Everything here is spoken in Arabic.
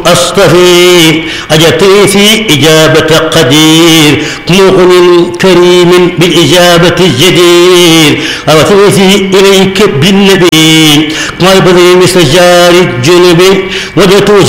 أصطفي أجبتني في إجابة قدير مغن كريم بالإجابة الجدير أوتني إليك بالنبي قلبي مثل جار الجنب وجدت